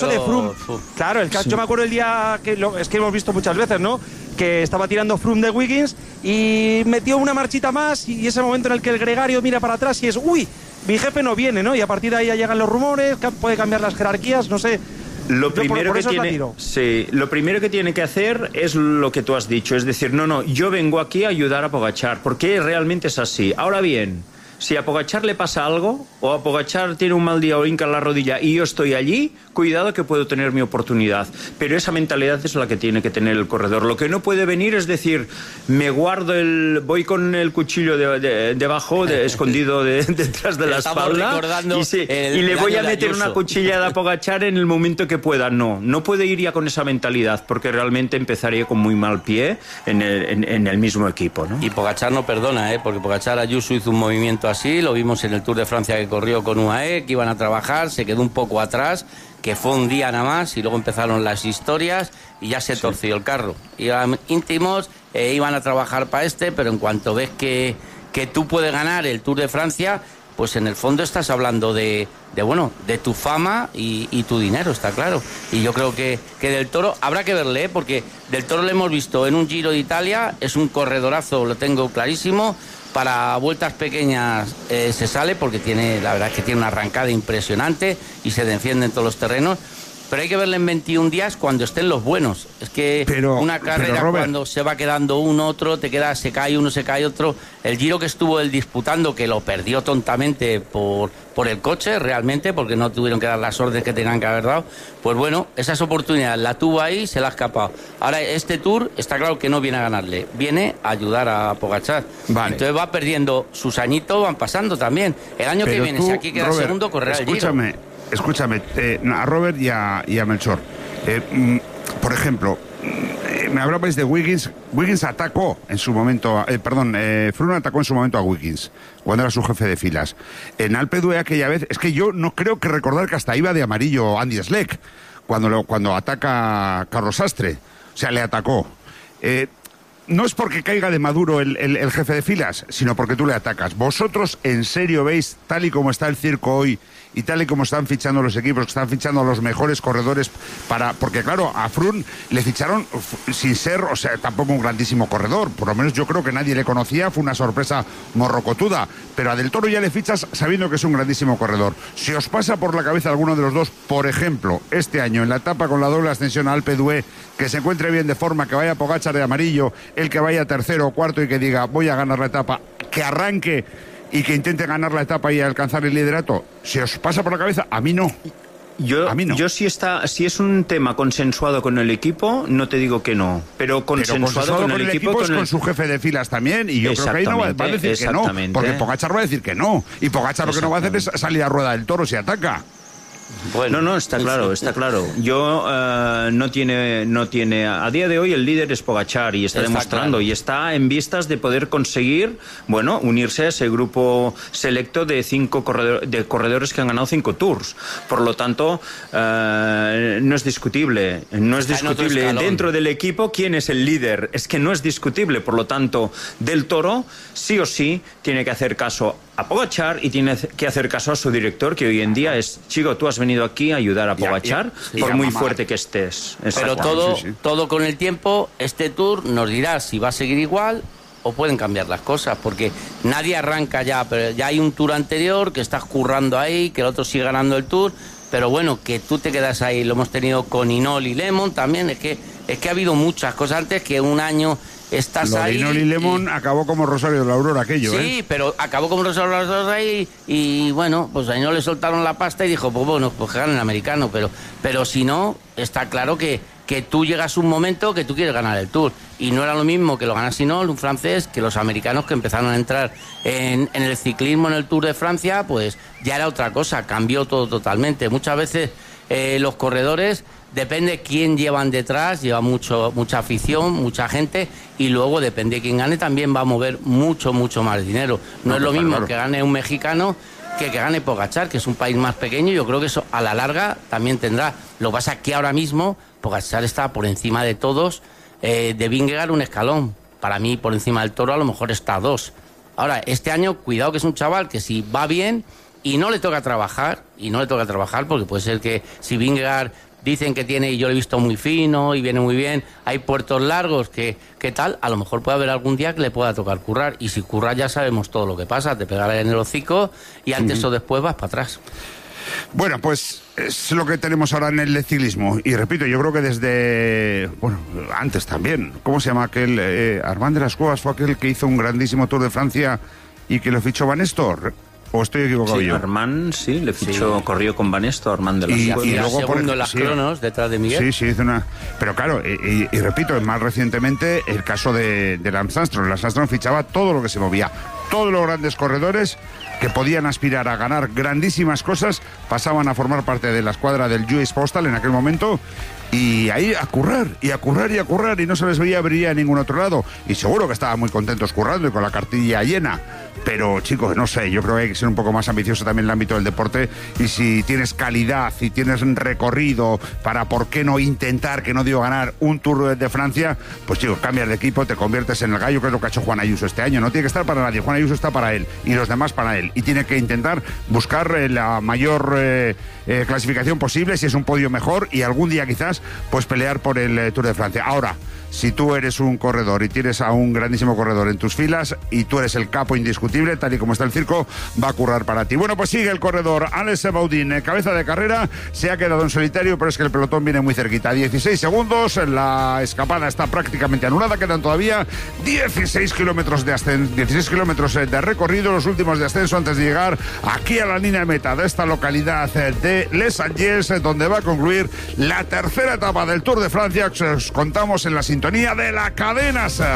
de Froome, claro, yo me acuerdo el día que es que hemos visto muchas veces, ¿no? Que estaba tirando Froome de Wiggins y metió una marchita más y ese momento en el que el gregario mira para atrás y es, uy, mi jefe no viene, ¿no? Y a partir de ahí ya llegan los rumores, puede cambiar las jerarquías, no sé. Lo primero que tiene que hacer es lo que tú has dicho, es decir, no, yo vengo aquí a ayudar a Pogačar, porque realmente es así. Ahora bien, si a Pogačar le pasa algo, o a Pogačar tiene un mal día o hinca en la rodilla y yo estoy allí, cuidado que puedo tener mi oportunidad. Pero esa mentalidad es la que tiene que tener el corredor. Lo que no puede venir es decir, voy con el cuchillo debajo, escondido detrás de la espalda, y le voy a meter una cuchillada a Pogačar en el momento que pueda. No puede ir ya con esa mentalidad, porque realmente empezaría con muy mal pie en el mismo equipo, ¿no? Y Pogačar no perdona, porque Pogačar Ayuso hizo un movimiento así, lo vimos en el Tour de Francia que corrió con UAE, que iban a trabajar, se quedó un poco atrás, que fue un día nada más y luego empezaron las historias y ya se torció el carro. Iban íntimos, iban a trabajar para pero en cuanto ves que tú puedes ganar el Tour de Francia, pues en el fondo estás hablando de tu fama y tu dinero, está claro. Y yo creo que Del Toro habrá que verle, porque Del Toro le hemos visto en un Giro de Italia, es un corredorazo, lo tengo clarísimo. Para vueltas pequeñas se sale porque la verdad es que tiene una arrancada impresionante y se defiende en todos los terrenos. Pero hay que verle en 21 días cuando estén los buenos. Es que una carrera, Robert, cuando se va quedando uno, otro, se cae uno, se cae otro. El Giro que estuvo él disputando, que lo perdió tontamente por el coche, realmente, porque no tuvieron que dar las órdenes que tenían que haber dado. Pues bueno, esas oportunidades la tuvo ahí, se la ha escapado. Ahora, este Tour está claro que no viene a ganarle, viene a ayudar a Pogačar. Vale. Entonces va perdiendo sus añitos, van pasando también. El año que viene, si aquí queda Robert, segundo, correrá el Giro. Escúchame, a Robert y a Melchor. Por ejemplo, me hablabais de Wiggins. Wiggins atacó en su momento, Froome atacó en su momento a Wiggins, cuando era su jefe de filas. En Alpe d'Huez aquella vez, es que yo no creo que recordar que hasta iba de amarillo Andy Schleck, cuando ataca a Carlos Sastre. O sea, le atacó. No es porque caiga de maduro el jefe de filas, sino porque tú le atacas. ¿Vosotros en serio veis, tal y como está el circo hoy, y tal y como están fichando los equipos, que están fichando a los mejores corredores porque claro, a Froome le ficharon sin ser, o sea, tampoco un grandísimo corredor, por lo menos yo creo que nadie le conocía, fue una sorpresa morrocotuda, pero a Del Toro ya le fichas sabiendo que es un grandísimo corredor. Si os pasa por la cabeza alguno de los dos, por ejemplo, este año en la etapa con la doble ascensión a Alpe d'Huez, que se encuentre bien de forma, que vaya Pogačar de amarillo, el que vaya tercero o cuarto y que diga voy a ganar la etapa, que arranque y que intente ganar la etapa y alcanzar el liderato, si os pasa por la cabeza, a mí no. Yo si es un tema consensuado con el equipo, no te digo que no, pero consensuado con el equipo con su jefe de filas también, y yo creo que ahí no va a decir que no, porque Pogačar va a decir que no, y Pogačar lo que no va a hacer es salir a rueda del toro si ataca. Bueno, no, está claro. Yo no tiene a día de hoy el líder es Pogačar y está demostrando claro. Y está en vistas de poder conseguir, unirse a ese grupo selecto de 5 corredores que han ganado 5 tours. Por lo tanto, no es discutible. Dentro del equipo quién es el líder. Es que no es discutible. Por lo tanto, Del Toro sí o sí tiene que hacer caso a Pogačar y tiene que hacer caso a su director, que hoy en día es, chico, tú has venido aquí a ayudar a Pogačar, por muy fuerte que estés. Pero todo con el tiempo, este Tour nos dirá si va a seguir igual o pueden cambiar las cosas, porque nadie arranca ya, pero ya hay un Tour anterior que estás currando ahí, que el otro sigue ganando el Tour, pero bueno, que tú te quedas ahí, lo hemos tenido con Hinault y Lemon también, es que ha habido muchas cosas antes que un año estás ahí. Hinault y Lemon acabó como Rosario de la Aurora aquello, Sí, pero acabó como Rosario de la Aurora ahí y bueno, pues a Hinault le soltaron la pasta y dijo, pues que ganen el americano, pero si no, está claro que tú llegas a un momento que tú quieres ganar el Tour, y no era lo mismo que lo ganase Hinault, un francés, que los americanos que empezaron a entrar en el ciclismo en el Tour de Francia, pues ya era otra cosa, cambió todo totalmente. Muchas veces los corredores, depende quién llevan detrás, lleva mucha afición, mucha gente, y luego depende de quién gane, también va a mover mucho más dinero. No es lo mismo que gane un mexicano que gane Pogačar, que es un país más pequeño. Yo creo que eso a la larga también tendrá. Lo que pasa es que ahora mismo Pogačar está por encima de todos, de Vingegaard un escalón. Para mí, por encima del Toro, a lo mejor está a 2. Ahora, este año, cuidado, que es un chaval que si va bien y no le toca trabajar, porque puede ser que si Vingegaard dicen que tiene, y yo lo he visto muy fino y viene muy bien, hay puertos largos que tal, a lo mejor puede haber algún día que le pueda tocar currar, y si curra ya sabemos todo lo que pasa, te pegará en el hocico y antes o después vas para atrás. Bueno, pues es lo que tenemos ahora en el ciclismo. Y repito, yo creo que desde... Bueno, antes también. ¿Cómo se llama aquel? Armand de las Cuevas fue aquel que hizo un grandísimo Tour de Francia y que lo fichó Van Estor. ¿O estoy equivocado yo? Armand, sí, le fichó, corrió con Van Estor, Armand de las Cuevas. Y luego segundo en las cronos, detrás de Miguel. Sí, hizo una... Pero claro, y repito, más recientemente, el caso de Lance Armstrong. Lance Armstrong fichaba todo lo que se movía. Todos los grandes corredores que podían aspirar a ganar grandísimas cosas pasaban a formar parte de la escuadra del US Postal en aquel momento, y ahí a currar, y no se les veía brillar en ningún otro lado, y seguro que estaban muy contentos currando y con la cartilla llena. Pero chicos, no sé, yo creo que hay que ser un poco más ambicioso también en el ámbito del deporte, y si tienes calidad y tienes recorrido para, ¿por qué no intentar, que no digo ganar, un Tour de Francia? Pues chicos, cambias de equipo, te conviertes en el gallo, que es lo que ha hecho Juan Ayuso este año. No tiene que estar para nadie, Juan Ayuso está para él y los demás para él, y tiene que intentar buscar la mayor clasificación posible, si es un podio mejor, y algún día quizás pues pelear por el Tour de Francia. Ahora, si tú eres un corredor y tienes a un grandísimo corredor en tus filas y tú eres el capo indiscutible, tal y como está el circo, va a currar para ti. Bueno, pues sigue el corredor Alex Baudin, cabeza de carrera, se ha quedado en solitario, pero es que el pelotón viene muy cerquita. 16 segundos, la escapada está prácticamente anulada, quedan todavía 16 kilómetros de recorrido, los últimos de ascenso antes de llegar aquí a la línea de meta de esta localidad de Les Anges, donde va a concluir la tercera etapa del Tour de Francia, que os contamos en la sintonía de la cadena SER.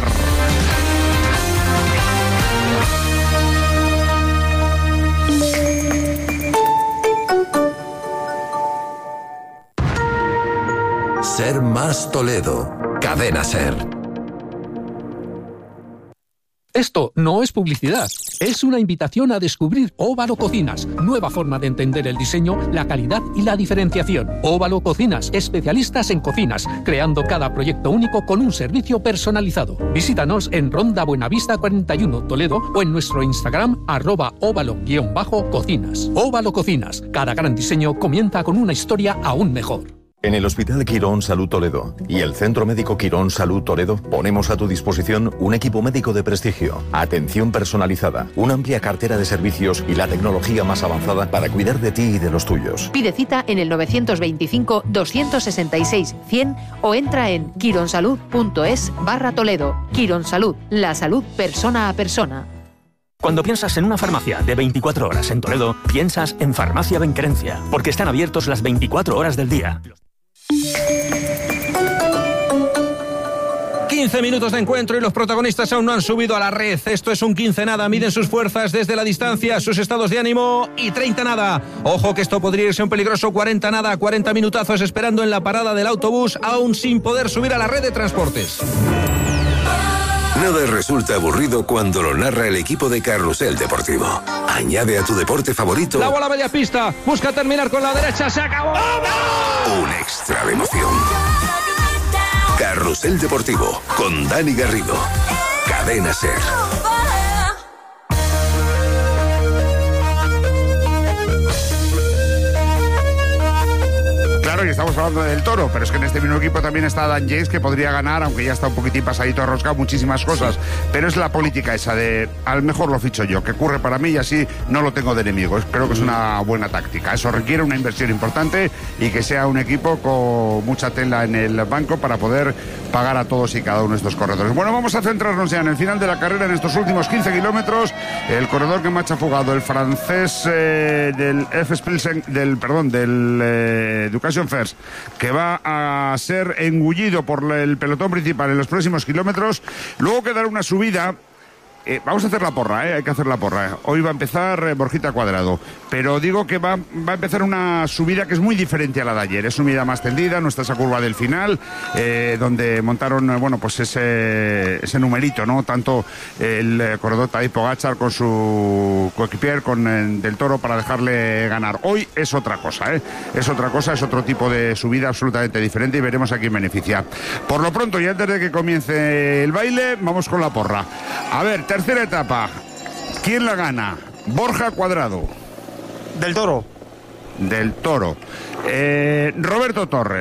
Ser más Toledo, cadena SER. Esto no es publicidad, es una invitación a descubrir Óvalo Cocinas, nueva forma de entender el diseño, la calidad y la diferenciación. Óvalo Cocinas, especialistas en cocinas, creando cada proyecto único con un servicio personalizado. Visítanos en Ronda Buenavista 41, Toledo, o en nuestro Instagram @óvalo_cocinas. Óvalo Cocinas, cada gran diseño comienza con una historia aún mejor. En el Hospital Quirón Salud Toledo y el Centro Médico Quirón Salud Toledo ponemos a tu disposición un equipo médico de prestigio, atención personalizada, una amplia cartera de servicios y la tecnología más avanzada para cuidar de ti y de los tuyos. Pide cita en el 925-266-100 o entra en quironsalud.es/Toledo. Quirón Salud, la salud persona a persona. Cuando piensas en una farmacia de 24 horas en Toledo, piensas en Farmacia Benquerencia, porque están abiertos las 24 horas del día. 15 minutos de encuentro y los protagonistas aún no han subido a la red. Esto es un 15 nada, miden sus fuerzas desde la distancia, sus estados de ánimo, y 30 nada. Ojo que esto podría irse un peligroso 40 nada, 40 minutazos esperando en la parada del autobús, aún sin poder subir a la red de transportes. Nada resulta aburrido cuando lo narra el equipo de Carrusel Deportivo. Añade a tu deporte favorito la bola media pista, busca terminar con la derecha, se acabó. un extra de emoción. Carrusel Deportivo con Dani Garrido. Cadena SER. Claro, y estamos hablando del Toro, pero es que en este mismo equipo también está Dan James, que podría ganar, aunque ya está un poquitín pasadito a rosca, muchísimas cosas. Pero es la política esa de, al mejor lo ficho yo, que ocurre para mí y así no lo tengo de enemigo. Creo que es una buena táctica. Eso requiere una inversión importante y que sea un equipo con mucha tela en el banco para poder pagar a todos y cada uno de estos corredores. Bueno, vamos a centrarnos ya en el final de la carrera, en estos últimos 15 kilómetros. El corredor que más ha fugado, el francés del Education First, que va a ser engullido por el pelotón principal en los próximos kilómetros. Luego quedará una subida. Vamos a hacer la porra, hay que hacer la porra. Hoy va a empezar Borjita Cuadrado, pero digo que va a empezar una subida que es muy diferente a la de ayer. Es subida más tendida, no está esa curva del final, donde montaron, bueno, pues ese numerito, ¿no? Tanto el corredor Tadej Pogačar con su coequipier, con Del Toro, para dejarle ganar. Hoy es otra cosa, es otra cosa, es otro tipo de subida absolutamente diferente y veremos a quién beneficia. Por lo pronto, y antes de que comience el baile, vamos con la porra. A ver, tercera etapa. ¿Quién la gana? Borja Cuadrado. Del Toro. Del Toro. Roberto Torres.